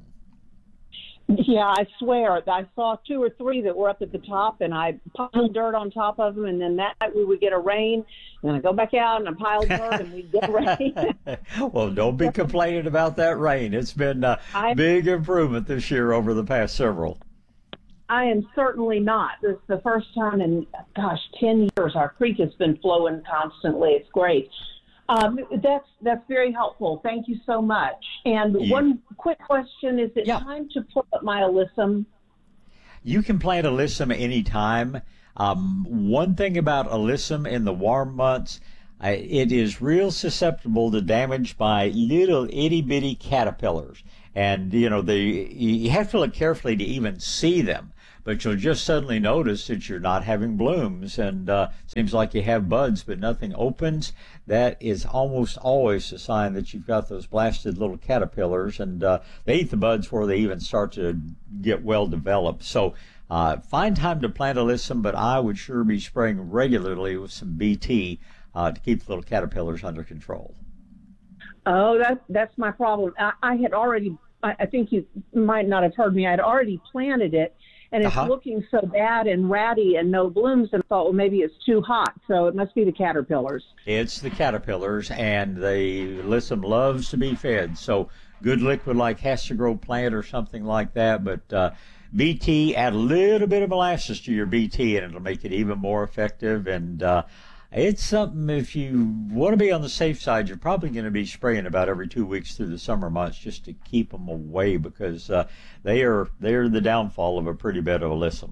Yeah, I swear. I saw two or three that were up at the top, and I piled dirt on top of them, and then that night we would get a rain, and then I go back out and I pile dirt, and we'd get rain. Well, don't be complaining about that rain. It's been a I, big improvement this year over the past several. I am certainly not. This is the first time in, gosh, ten years our creek has been flowing constantly. It's great. Um, that's that's very helpful. Thank you so much. And Yeah. one quick question, is it Yeah. time to pull up my alyssum? You can plant alyssum anytime. Um, one thing about alyssum in the warm months, uh, it is real susceptible to damage by little itty-bitty caterpillars. And, you know, they, you have to look carefully to even see them. But you'll just suddenly notice that you're not having blooms, and uh, seems like you have buds but nothing opens. That is almost always a sign that you've got those blasted little caterpillars, and uh, they eat the buds before they even start to get well developed. So uh, find time to plant alyssum, but I would sure be spraying regularly with some B T uh, to keep the little caterpillars under control. Oh, that that's my problem. I, I had already, I, I think you might not have heard me, I had already planted it, and it's Uh-huh. looking so bad and ratty and no blooms, and I thought, well, maybe it's too hot, so it must be the caterpillars. It's the caterpillars, and the alyssum loves to be fed. So good liquid like has to grow plant or something like that. But uh, B T, add a little bit of molasses to your B T, and it'll make it even more effective. And uh, it's something, if you want to be on the safe side, you're probably going to be spraying about every two weeks through the summer months just to keep them away, because uh, they are they are the downfall of a pretty bed of alyssum.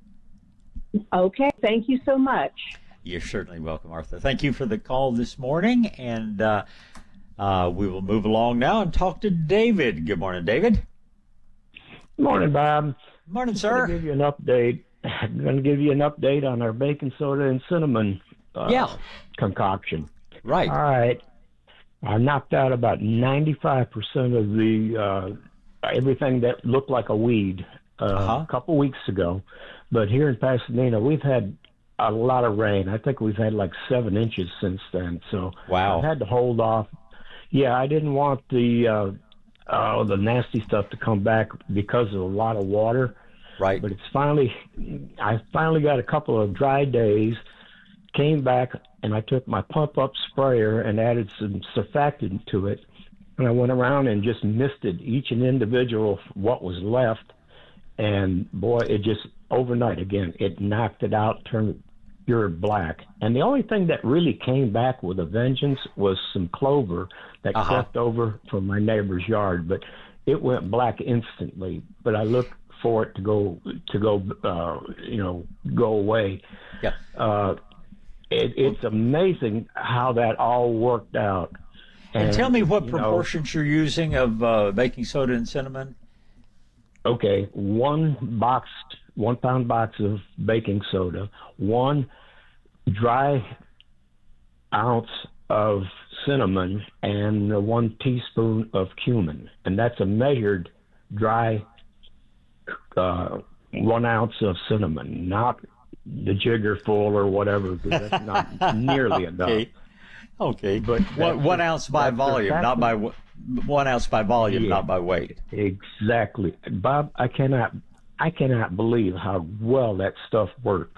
Okay, thank you so much. You're certainly welcome, Arthur. Thank you for the call this morning, and uh, uh, we will move along now and talk to David. Good morning, David. Morning, Bob. Morning, I'm sir. going to give you an update. I'm going to give you an update on our baking soda and cinnamon uh, Yeah. concoction. Right. All right. I knocked out about ninety-five percent of the uh, everything that looked like a weed uh, Uh-huh. a couple weeks ago. But here in Pasadena, we've had a lot of rain. I think we've had like seven inches since then. So Wow. I had to hold off. Yeah, I didn't want the uh, uh, the nasty stuff to come back because of a lot of water. Right. But it's finally, I finally got a couple of dry days, came back, and I took my pump-up sprayer and added some surfactant to it, and I went around and just misted each and individual what was left, and boy, it just, overnight again, it knocked it out, turned pure black. And the only thing that really came back with a vengeance was some clover that Uh-huh. crept over from my neighbor's yard, but it went black instantly. But I looked for it to go to go uh, you know go away. Yeah. Uh, it, it's amazing how that all worked out. And, tell me what you know, proportions you're using of uh, baking soda and cinnamon. Okay, one box, one pound box of baking soda, one dry ounce of cinnamon, and one teaspoon of cumin, and that's a measured dry uh, one ounce of cinnamon, not the jigger full or whatever, because that's not nearly enough. Okay. Okay. But one, one ounce by that's the volume, fact not that- by w- one ounce by volume, Yeah. not by weight. Exactly, Bob. I cannot, I cannot believe how well that stuff works.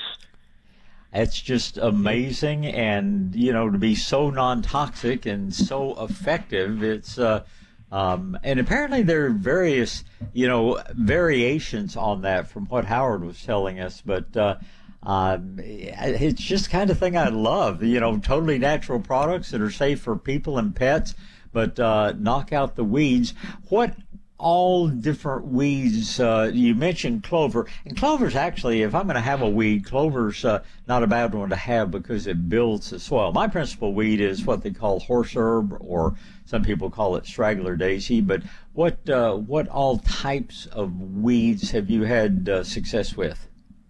It's just amazing, and you know, to be so non-toxic and so effective. It's uh, um, and apparently there are various, you know, variations on that from what Howard was telling us, but. Uh, Um, it's just the kind of thing I love, you know, totally natural products that are safe for people and pets, but uh, knock out the weeds. What all different weeds, uh, you mentioned clover, and clover's actually, if I'm going to have a weed, clover's uh, not a bad one to have because it builds the soil. My principal weed is what they call horse herb, or some people call it straggler daisy, but what, uh, what all types of weeds have you had uh, success with?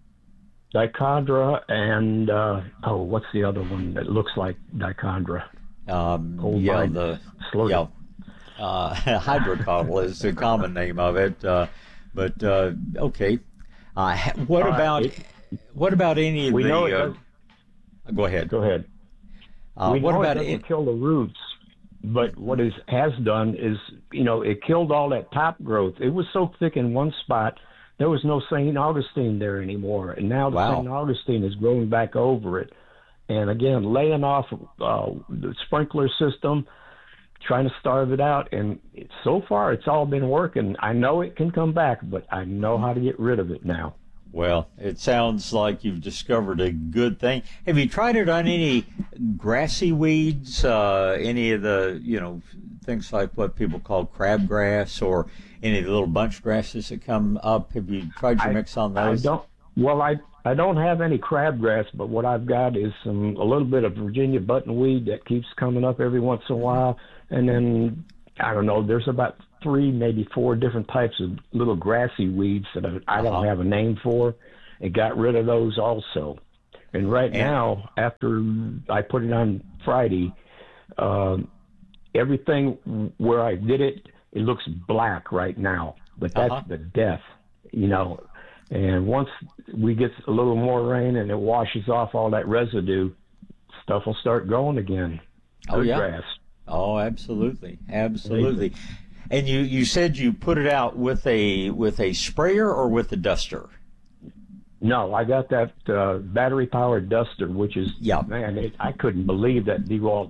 Dichondra and uh, oh, what's the other one that looks like dichondra? Um, Old yeah, vine. the Slow yeah, uh, hydrocotyl is the common name of it. Uh, but uh, okay, uh, ha- what Uh, about it- what about any of we the? know it uh, does- go ahead. Go ahead. Uh, we what know about it doesn't it? kill the roots, but what it has done is, you know, it killed all that top growth. It was so thick in one spot, there was no Saint Augustine there anymore, and now the Wow. Saint Augustine is growing back over it. And again, laying off uh, the sprinkler system, trying to starve it out, and it, so far it's all been working. I know it can come back, but I know how to get rid of it now. Well, it sounds like you've discovered a good thing. Have you tried it on any grassy weeds? Uh, any of the, you know, things like what people call crabgrass, or any of the little bunch grasses that come up? Have you tried your I- mix on I those? don't. Well, I I don't have any crabgrass, but what I've got is some a little bit of Virginia buttonweed that keeps coming up every once in a while, and then I don't know. There's about three, maybe four different types of little grassy weeds that I, I Uh-huh. don't have a name for. And got rid of those also. And right And- now, after I put it on Friday, um, everything where I did it, it looks black right now. But that's Uh-huh. the death, you know. And once we get a little more rain and it washes off all that residue, stuff will start growing again. Oh, Good yeah. grass. Oh, absolutely. Absolutely. And you, you said you put it out with a with a sprayer or with a duster? No, I got that uh, battery-powered duster, which is, yeah. man, it, I couldn't believe that DeWalt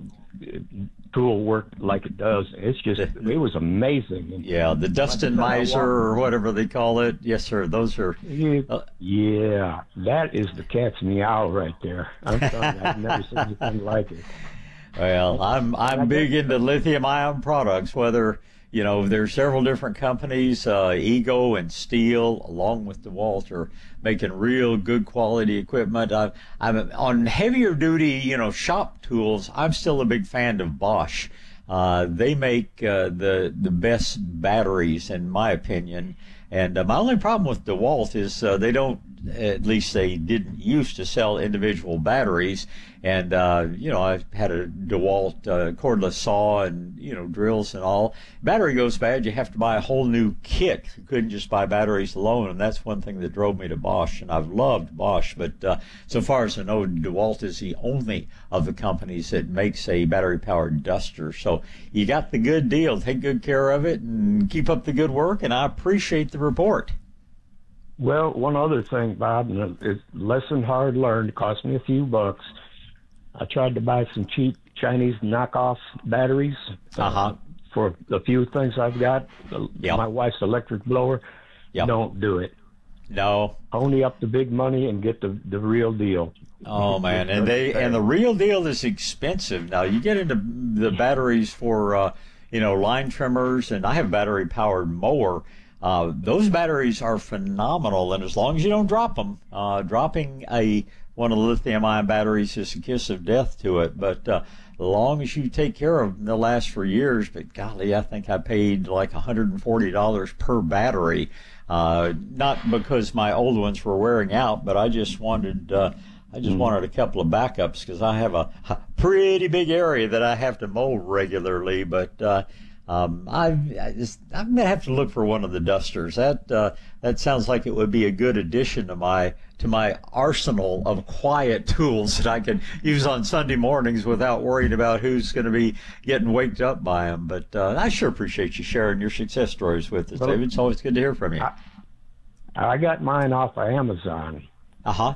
tool worked like it does. It's just, it was amazing. And yeah, the Dustin Miser or whatever they call it. Yes, sir. Those are. Uh, yeah, that is the cat's meow right there. I'm telling you, I've never seen anything like it. Well, I'm I'm big into lithium-ion products. Whether you know, there's several different companies, uh, Ego and Steel, along with DeWalt, are making real good quality equipment. I, I'm on heavier duty, you know, shop tools. I'm still a big fan of Bosch. Uh, they make uh, the the best batteries, in my opinion. And uh, my only problem with DeWalt is uh, they don't, at least they didn't used to sell individual batteries. And, uh, you know, I had a DeWalt uh, cordless saw and, you know, drills and all. Battery goes bad, you have to buy a whole new kit. You couldn't just buy batteries alone, and that's one thing that drove me to Bosch. And I've loved Bosch, but uh, so far as I know, DeWalt is the only of the companies that makes a battery-powered duster. So you got the good deal. Take good care of it and keep up the good work, and I appreciate the report. Well, one other thing, Bob, and it's lesson hard learned. It cost me a few bucks. I tried to buy some cheap Chinese knockoff batteries uh-huh. for a few things I've got. Yep. My wife's electric blower. Yep. Don't do it. No. Only up the big money and get the the real deal. Oh man, and they and the real deal is expensive. Now you get into the batteries for uh, you know, line trimmers, and I have a battery powered mower. Uh, those batteries are phenomenal, and as long as you don't drop them, uh, dropping a one of the lithium-ion batteries is a kiss of death to it. But uh, as long as you take care of them, they'll last for years. But golly, I think I paid like one hundred forty dollars per battery. Uh, not because my old ones were wearing out, but I just wanted uh, I just mm. wanted a couple of backups because I have a, a pretty big area that I have to mow regularly. But uh, Um, I, I just, I'm gonna have to look for one of the dusters. That uh, that sounds like it would be a good addition to my to my arsenal of quiet tools that I can use on Sunday mornings without worrying about who's going to be getting waked up by them. But uh, I sure appreciate you sharing your success stories with us, well, David. It's always good to hear from you. I, I got mine off of Amazon. Uh huh.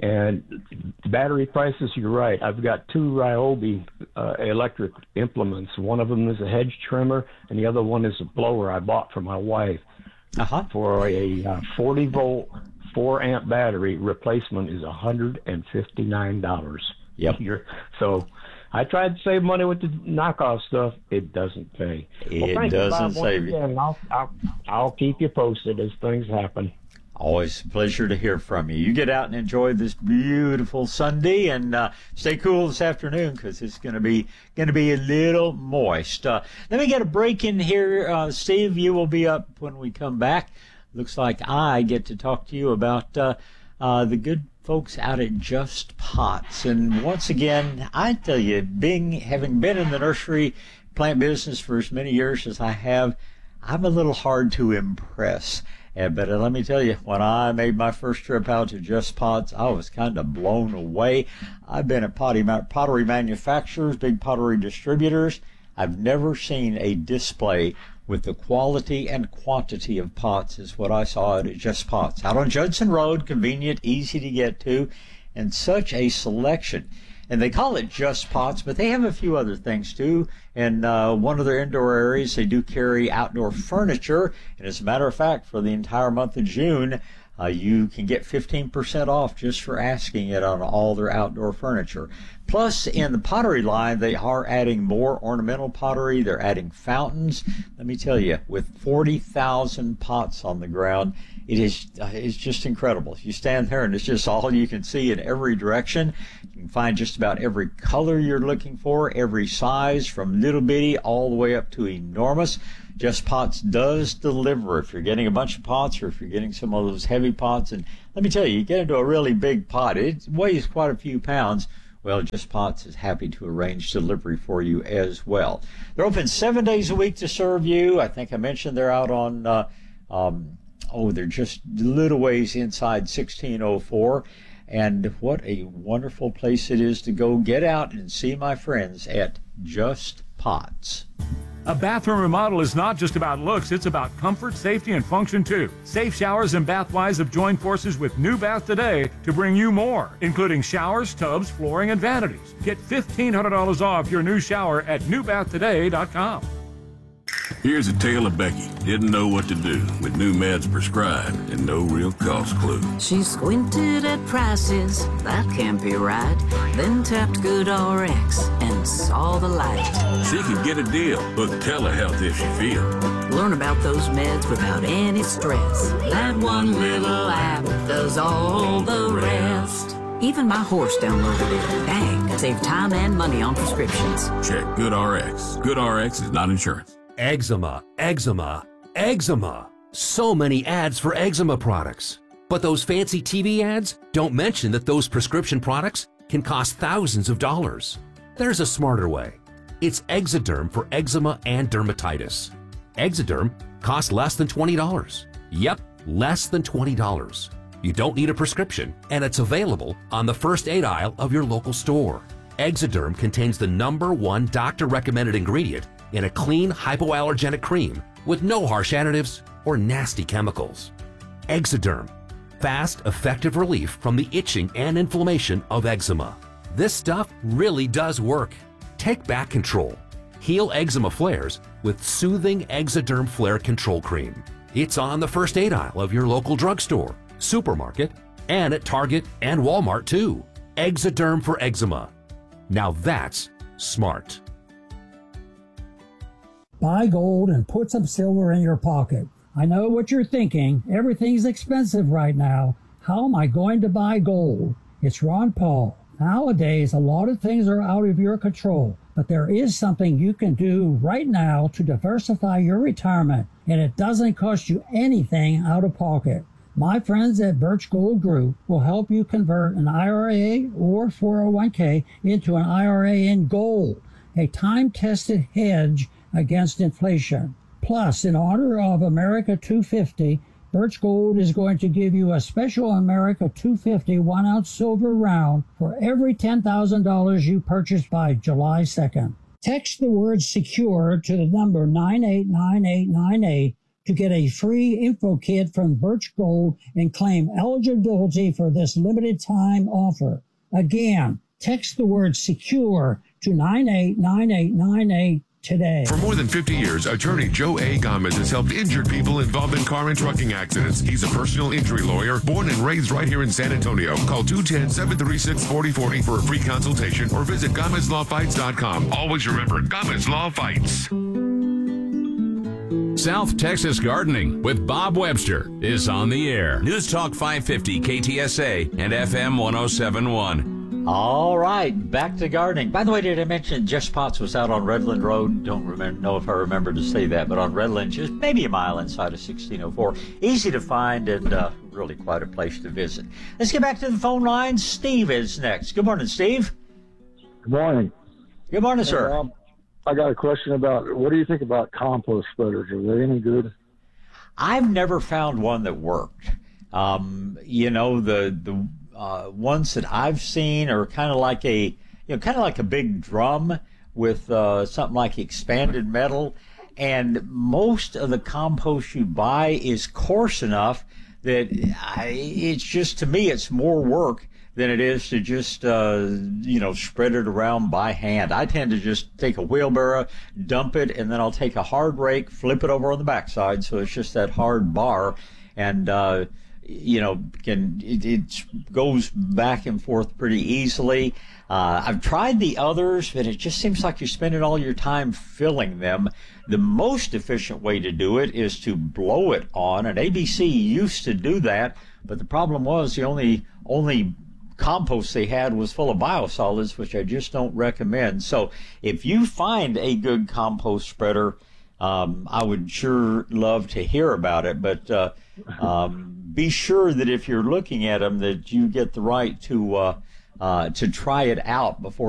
And battery prices, you're right. I've got two Ryobi uh, electric implements. One of them is a hedge trimmer, and the other one is a blower I bought for my wife. Uh-huh. For a uh, forty volt, four amp battery, replacement is one hundred fifty-nine dollars. Yep. You're, so I tried to save money with the knockoff stuff. It doesn't pay. It well, doesn't you, save you. I'll, I'll, I'll keep you posted as things happen. Always a pleasure to hear from you. You get out and enjoy this beautiful Sunday, and uh, stay cool this afternoon because it's going to be going to be a little moist. Uh, let me get a break in here, uh, Steve. You will be up when we come back. Looks like I get to talk to you about uh, uh, the good folks out at Just Pots. And once again, I tell you, being having been in the nursery plant business for as many years as I have, I'm a little hard to impress. Yeah, but uh, let me tell you, when I made my first trip out to Just Pots, I was kind of blown away. I've been at potty, pottery manufacturers, big pottery distributors. I've never seen a display with the quality and quantity of pots as what I saw at Just Pots. Out on Judson Road, convenient, easy to get to, and such a selection. And they call it Just Pots, but they have a few other things too. And uh, one of their indoor areas, they do carry outdoor furniture. And as a matter of fact, for the entire month of June, uh, you can get fifteen percent off just for asking it on all their outdoor furniture. Plus, in the pottery line, they are adding more ornamental pottery. They're adding fountains. Let me tell you, with forty thousand pots on the ground, it is uh, it's just incredible. You stand there and it's just all you can see in every direction. You can find just about every color you're looking for, every size, from little bitty all the way up to enormous. Just Pots does deliver if you're getting a bunch of pots or if you're getting some of those heavy pots. And let me tell you, you get into a really big pot, it weighs quite a few pounds. Well, Just Pots is happy to arrange delivery for you as well. They're open seven days a week to serve you. I think I mentioned they're out on uh, um, oh, they're just little ways inside sixteen oh four. And what a wonderful place it is to go get out and see my friends at Just Pots. A bathroom remodel is not just about looks, it's about comfort, safety, and function too. Safe Showers and Bathwise have joined forces with New Bath Today to bring you more, including showers, tubs, flooring, and vanities. Get fifteen hundred dollars off your new shower at new bath today dot com. Here's a tale of Becky. Didn't know what to do with new meds prescribed and no real cost clue. She squinted at prices, that can't be right. Then tapped GoodRx and saw the light. She could get a deal, book telehealth if she feel. Learn about those meds without any stress. That one little app does all the rest. Even my horse downloaded it. Dang, save time and money on prescriptions. Check GoodRx. GoodRx is not insurance. Eczema, eczema, eczema. So many ads for eczema products. But those fancy T V ads don't mention that those prescription products can cost thousands of dollars. There's a smarter way. It's Exoderm for eczema and dermatitis. Exoderm costs less than twenty dollars. Yep, less than twenty dollars. You don't need a prescription, and it's available on the first aid aisle of your local store. Exoderm contains the number one doctor-recommended ingredient in a clean hypoallergenic cream with no harsh additives or nasty chemicals. Exoderm, fast, effective relief from the itching and inflammation of eczema. This stuff really does work. Take back control. Heal eczema flares with soothing Exoderm Flare Control Cream. It's on the first aid aisle of your local drugstore, supermarket, and at Target and Walmart too. Exoderm for eczema. Now that's smart. Buy gold and put some silver in your pocket. I know what you're thinking. Everything's expensive right now. How am I going to buy gold? It's Ron Paul. Nowadays, a lot of things are out of your control, but there is something you can do right now to diversify your retirement, and it doesn't cost you anything out of pocket. My friends at Birch Gold Group will help you convert an I R A or four oh one k into an I R A in gold, a time-tested hedge against inflation. Plus, in honor of America two fifty, Birch Gold is going to give you a special America two fifty one-ounce silver round for every ten thousand dollars you purchase by July second. Text the word SECURE to the number nine eight nine eight nine eight to get a free info kit from Birch Gold and claim eligibility for this limited time offer. Again, text the word SECURE to nine eight nine eight nine eight today. For more than fifty years, attorney Joe A. Gomez has helped injured people involved in car and trucking accidents. He's a personal injury lawyer, born and raised right here in San Antonio. Call two one zero, seven three six, four zero four zero for a free consultation or visit Gomez Law Fights dot com. Always remember, Gomez Law Fights. South Texas Gardening with Bob Webster is on the air. News Talk five fifty K T S A and F M one oh seven point one. All right, back to gardening. By the way, did I mention Just Pots was out on Redland Road? Don't remember, know if I remember to say that, but on Redland, just maybe a mile inside of sixteen oh four. Easy to find and uh, really quite a place to visit. Let's get back to the phone lines. Steve is next. Good morning, Steve. Good morning. Good morning, Hey, sir. um, I got a question about, what do you think about compost spreaders? Are they any good? I've never found one that worked. Um, you know, the the uh, ones that I've seen are kind of like a, you know, kind of like a big drum with uh, something like expanded metal, and most of the compost you buy is coarse enough that I, it's just, to me, it's more work than it is to just, uh, you know, spread it around by hand. I tend to just take a wheelbarrow, dump it, and then I'll take a hard rake, flip it over on the backside, so it's just that hard bar, and, uh, you know, can it, it goes back and forth pretty easily. Uh, I've tried the others, but it just seems like you're spending all your time filling them. The most efficient way to do it is to blow it on, and A B C used to do that, but the problem was the only only compost they had was full of biosolids, which I just don't recommend. So if you find a good compost spreader, um, I would sure love to hear about it. But uh, um, be sure that if you're looking at them, that you get the right to uh, uh, to try it out before